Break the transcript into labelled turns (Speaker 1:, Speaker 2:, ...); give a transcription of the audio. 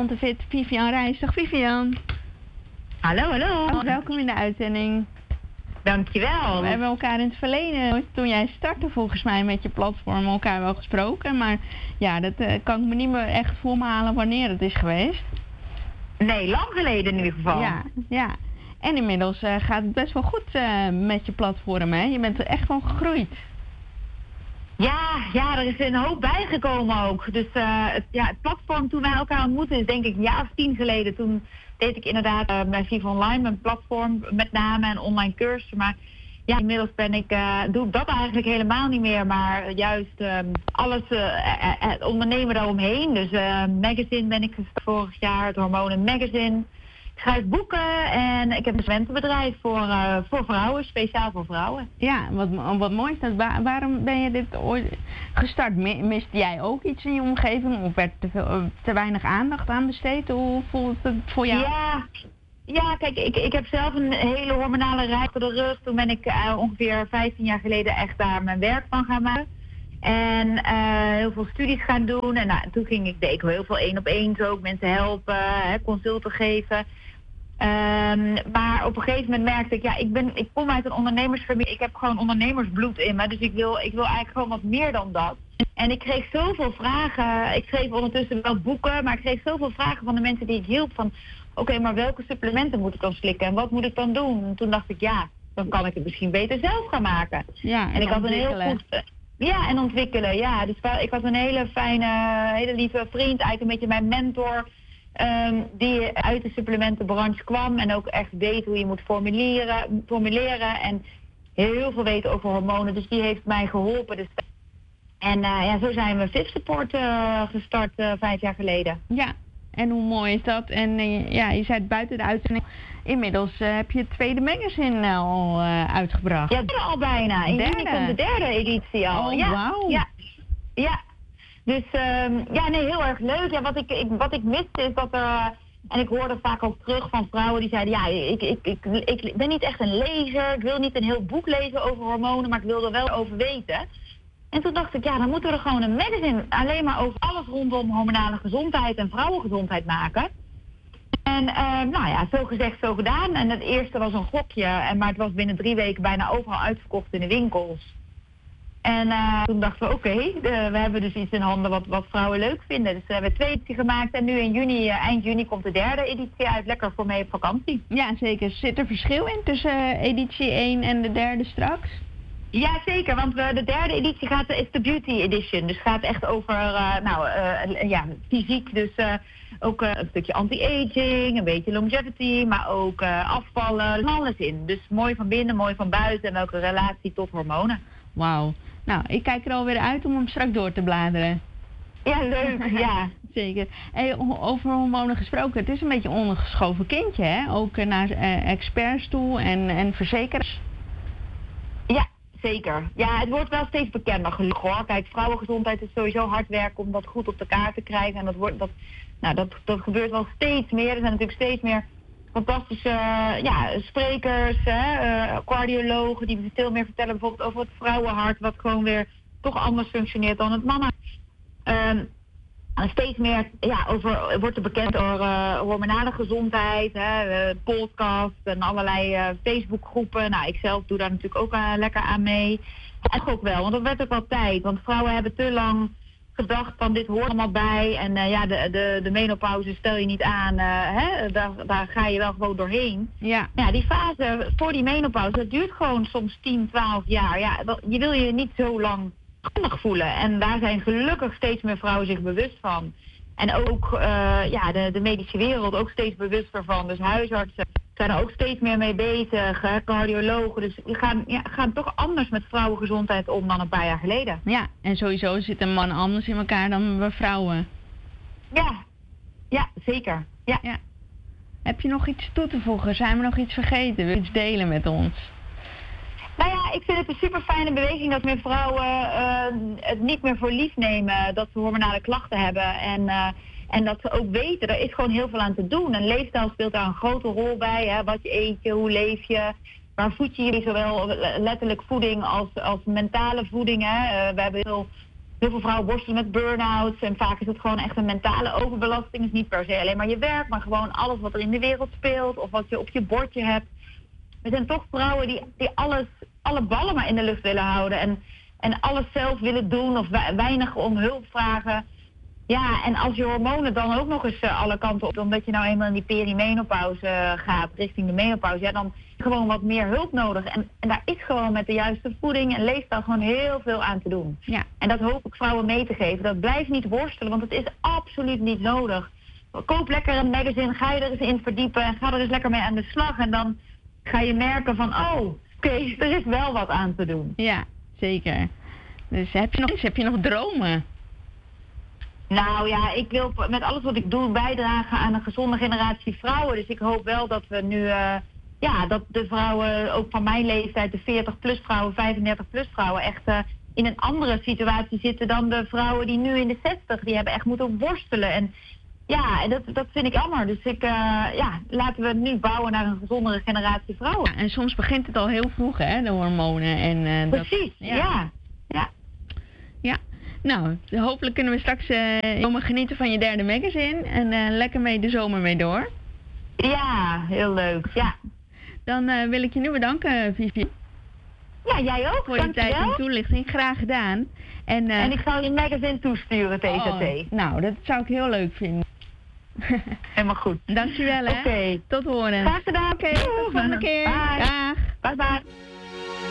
Speaker 1: Ontefit Vivian Reis. Dag Vivian.
Speaker 2: Hallo.
Speaker 1: Welkom in de uitzending.
Speaker 2: Dankjewel.
Speaker 1: We hebben elkaar in het verleden, toen jij startte volgens mij met je platform, elkaar wel gesproken. Maar ja, dat kan ik me niet meer echt voor me halen wanneer het is geweest.
Speaker 2: Nee, lang geleden in ieder geval.
Speaker 1: Ja. En inmiddels gaat het best wel goed met je platform, hè? Je bent er echt van gegroeid.
Speaker 2: Ja, er is een hoop bijgekomen ook. Dus het platform toen wij elkaar ontmoetten is denk ik een jaar of 10 geleden. Toen deed ik inderdaad bij Viva Online mijn platform met name en online cursussen. Maar ja, inmiddels doe ik dat eigenlijk helemaal niet meer. Maar juist alles, het ondernemen daaromheen. Dus magazine ben ik gestart vorig jaar, het Hormonen Magazine. Ik schrijf boeken en ik heb een eventenbedrijf voor vrouwen, speciaal voor vrouwen.
Speaker 1: Ja, wat mooi is dat. Waarom ben je dit ooit gestart? Miste jij ook iets in je omgeving of werd te weinig aandacht aan besteed? Hoe voelt het voor jou?
Speaker 2: Ja, kijk, ik heb zelf een hele hormonale reis achter de rug. Toen ben ik ongeveer 15 jaar geleden echt daar mijn werk van gaan maken. En heel veel studies gaan doen. En toen deed ik heel veel 1-op-1's ook. Mensen helpen, consulten geven. Maar op een gegeven moment merkte ik, ik kom uit een ondernemersfamilie. Ik heb gewoon ondernemersbloed in me. Dus ik wil eigenlijk gewoon wat meer dan dat. En ik kreeg zoveel vragen. Ik schreef ondertussen wel boeken. Maar ik kreeg zoveel vragen van de mensen die ik hielp. Van oké, maar welke supplementen moet ik dan slikken? En wat moet ik dan doen? En toen dacht ik, dan kan ik het misschien beter zelf gaan maken.
Speaker 1: Ja,
Speaker 2: en ik had een heel goed... en ontwikkelen, ja. Dus ik had een hele fijne, hele lieve vriend, eigenlijk een beetje mijn mentor, die uit de supplementenbranche kwam en ook echt weet hoe je moet formuleren en heel veel weet over hormonen. Dus die heeft mij geholpen. Dus. En zo zijn we Viv Support gestart 5 jaar geleden.
Speaker 1: Ja, en hoe mooi is dat? En je zei het buiten de uitzending. Inmiddels heb je het tweede magazine al uitgebracht.
Speaker 2: Ja, al bijna. In juni komt de 3e editie al.
Speaker 1: Oh, wauw.
Speaker 2: Ja. Dus heel erg leuk. Ja, wat ik miste is dat er... En ik hoorde vaak ook terug van vrouwen die zeiden... ik ben niet echt een lezer. Ik wil niet een heel boek lezen over hormonen, maar ik wil er wel over weten. En toen dacht ik, dan moeten we er gewoon een magazine alleen maar over alles rondom hormonale gezondheid en vrouwengezondheid maken. En zo gezegd, zo gedaan. En het eerste was een gokje, maar het was binnen 3 weken bijna overal uitverkocht in de winkels. En toen dachten we, we hebben dus iets in handen wat vrouwen leuk vinden. Dus we hebben 2 edities gemaakt en nu in juni, eind juni komt de 3e editie uit. Lekker voor mee op vakantie.
Speaker 1: Ja, zeker. Zit er verschil in tussen editie 1 en de 3e straks?
Speaker 2: Ja, zeker, want de 3e editie is de Beauty Edition. Dus gaat echt over fysiek, dus ook een stukje anti-aging, een beetje longevity, maar ook afvallen, alles in. Dus mooi van binnen, mooi van buiten en ook een relatie tot hormonen.
Speaker 1: Wauw. Nou, ik kijk er alweer uit om hem straks door te bladeren.
Speaker 2: Ja, leuk, ja.
Speaker 1: Zeker. Hey, over hormonen gesproken, het is een beetje een ondergeschoven kindje, hè? Ook naar experts toe en verzekeraars.
Speaker 2: Ja, zeker. Ja, het wordt wel steeds bekender gelukkig hoor. Kijk, vrouwengezondheid is sowieso hard werken om dat goed op de kaart te krijgen. En dat gebeurt wel steeds meer. Er zijn natuurlijk steeds meer fantastische sprekers, cardiologen die veel meer vertellen bijvoorbeeld over het vrouwenhart, wat gewoon weer toch anders functioneert dan het mannenhart. Steeds meer wordt er bekend over hormonale gezondheid, podcasts en allerlei Facebookgroepen. Nou, ik zelf doe daar natuurlijk ook lekker aan mee. En ook wel, want dat werd ook wel tijd. Want vrouwen hebben te lang gedacht van dit hoort allemaal bij. En de menopauze stel je niet aan, daar ga je wel gewoon doorheen.
Speaker 1: Ja.
Speaker 2: Ja, die fase voor die menopauze, dat duurt gewoon soms 10, 12 jaar. Ja, je wil je niet zo lang handig voelen. En daar zijn gelukkig steeds meer vrouwen zich bewust van. En ook de medische wereld ook steeds bewuster van. Dus huisartsen zijn er ook steeds meer mee bezig, cardiologen. Dus die gaan toch anders met vrouwengezondheid om dan een paar jaar geleden.
Speaker 1: Ja, en sowieso zitten mannen anders in elkaar dan we vrouwen.
Speaker 2: Ja, zeker. Ja.
Speaker 1: Heb je nog iets toe te voegen? Zijn we nog iets vergeten? Wil je iets delen met ons?
Speaker 2: Nou ja, ik vind het een super fijne beweging dat meer vrouwen het niet meer voor lief nemen dat ze hormonale klachten hebben. En dat ze ook weten, er is gewoon heel veel aan te doen. En leefstijl speelt daar een grote rol bij. Hè? Wat je eet, hoe leef je, waar voed je je, zowel letterlijk voeding als mentale voeding. Hè? We hebben heel veel vrouwen worstelen met burn-outs. En vaak is het gewoon echt een mentale overbelasting. Dus niet per se alleen maar je werk, maar gewoon alles wat er in de wereld speelt. Of wat je op je bordje hebt. Er zijn toch vrouwen die alle ballen maar in de lucht willen houden. En alles zelf willen doen of weinig om hulp vragen. Ja, en als je hormonen dan ook nog eens alle kanten op, omdat je nou eenmaal in die perimenopauze gaat, richting de menopauze, ja, dan gewoon wat meer hulp nodig. En daar is gewoon met de juiste voeding en leefstijl gewoon heel veel aan te doen.
Speaker 1: Ja.
Speaker 2: En dat hoop ik vrouwen mee te geven. Dat blijft niet worstelen, want het is absoluut niet nodig. Koop lekker een magazine, ga je er eens in verdiepen en ga er eens lekker mee aan de slag. En dan ga je merken van, oké, er is wel wat aan te doen.
Speaker 1: Ja, zeker. Dus heb je nog dromen?
Speaker 2: Nou ja, ik wil met alles wat ik doe bijdragen aan een gezonde generatie vrouwen. Dus ik hoop wel dat we nu, dat de vrouwen, ook van mijn leeftijd, de 40-plus vrouwen, 35-plus vrouwen, echt in een andere situatie zitten dan de vrouwen die nu in de 60, die hebben echt moeten worstelen. En ja, dat vind ik jammer. Dus laten we nu bouwen naar een gezondere generatie vrouwen.
Speaker 1: Ja, en soms begint het al heel vroeg, hè, de hormonen. En,
Speaker 2: precies, ja.
Speaker 1: Nou, hopelijk kunnen we straks genieten van je derde magazine. En lekker mee de zomer mee door.
Speaker 2: Ja, heel leuk, ja.
Speaker 1: Dan wil ik je nu bedanken, Vivi.
Speaker 2: Ja, jij ook.
Speaker 1: Voor je tijd en toelichting. Graag gedaan.
Speaker 2: En ik zal je magazine toesturen, TZT.
Speaker 1: Nou, dat zou ik heel leuk vinden.
Speaker 2: Helemaal goed.
Speaker 1: Dankjewel, hè.
Speaker 2: Oké.
Speaker 1: Tot horen.
Speaker 2: Graag gedaan.
Speaker 1: Oké, tot de volgende keer.
Speaker 2: Bye.
Speaker 1: Dag.
Speaker 2: Bye bye.